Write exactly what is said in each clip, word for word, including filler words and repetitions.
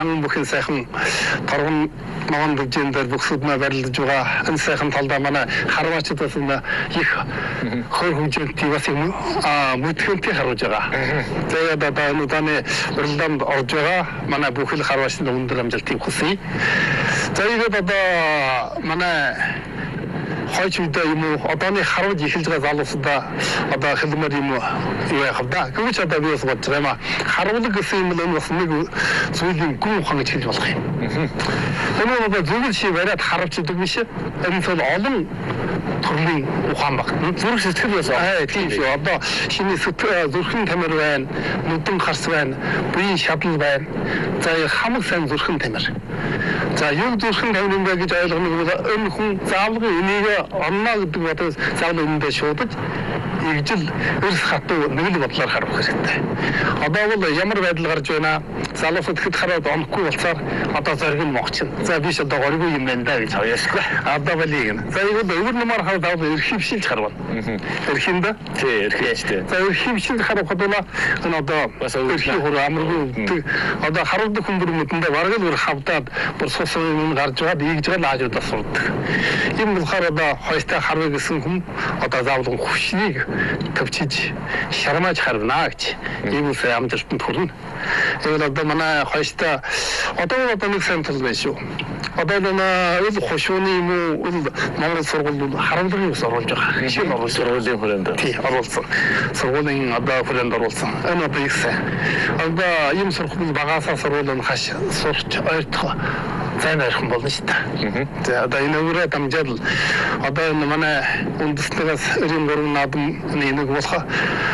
бүхэн сайхан торгон ногоон бүжээндээ бүхсүднээ барилдаж байгаа энэ сайхан талдаа манай харваачдаас нь их хөр хэмжээний бас юм аа мүтгэнтэй харуулж байгаа. Тэгээд одоо энэ таны уралдаанд орж байгаа манай бүхэл харваачны өндөр амжилтыг хүсье. За тэгээд одоо манай хойч үедээ юм уу одооны харуулж эхэлж байгаа залуусуудаа одоо хэлмээр юм юу яах вэ? Гэвч одоо би бас бодож байгаа юм а харуулга гэсэн юм л энэ бас нэг зүйлийн гүн ухаан гэж хэлж болох юм. Энэ одоо зөвхөн чи бариад харуулчихдаг биш. Энэ бол олон төрлийн ухаан баг. Зүрх сэтгэл байсан. Аа тийм шүү. Одоо шиний зүрхэн тамир байна, нүдэн харс байна, буян шадлал байна. За хамаг сайн зүрхэн тамир. За юу зүрхэн тамир юм бэ гэж ойлгох нь энэ хүн заавалгүй энийг онноо гэдэг бодол заавал үүндээ шуудаж ижил эрс хатуу нэг л бодлоор харах хэрэгтэй. Одоо бол ямар байдал гарч байна? Залуусууд хэд хараад онохгүй болцоор одоо зориг нь могч. За биш одоо горгүй юм байна да гэж хаяашгүй. Одоо балиг нь. За юу өвөр нэмар хараад аваад эрхившилж харвал. Эрхинд тий эрхивчтэй. За эрхившилж харахад бол энэ одоо бас эрхий хөр амаргүй одоо харуулдаг хүн бүр мэдэндээ бараг л бүр хавдаад бүр сус юм гарч байгаад ийгж гал аажуудаас сурдаг. Ийм болохоор одоо хойстой харваа гэсэн хүн одоо заавал хүчнийг төвчиж шармаж харна гэж ийм үсээ амжилтанд хүрнэ. Тэгвэл одоо манай хойстой одоо одоо нэг сайн тул байна шүү. Одоо нэг ил хошууны юм уу ил Монгол сургууль харамлагын ус оруулж байгаа. Шинэ оруулж сургуулийн хүрээнд. Тий, оруулсан. Сургуулийн одоо хүрээнд оруулсан. Энэ одоо их сайн. Одоо ийм сургууль багасаа сургуулийн хаш сурч ойртох сайн архан болно шүү дээ. За одоо энэ өөрөө дамжаад одоо энэ манай үндэснээс эрийн гурван наадам нэг болох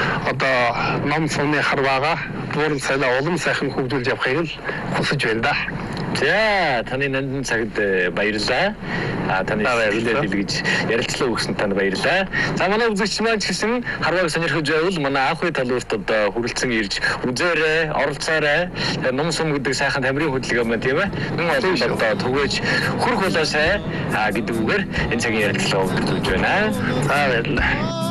одоо ном сумны харваага буурал цайлаа улам сайхан хөгжүүлж явахыг л хүсэж байна да. За таны нандин цагт баярлалаа. А таны хэлээд хэлгэж ярилцлага өгсөн танд баярлалаа. За манай үзэгч маань ч гэсэн харвааг сонирхож байвал манай анх үе талуурт одоо хүрэлцэн ирж үзээрэй, оролцоорой. Ном сум гэдэг сайхан тамирын хөдөлгөөн маань тийм ээ. Мөн одоо түгээж хөрх болоосай гэдэг үгээр энэ цагийн ярилцлага өгдөг байна. За баярлалаа.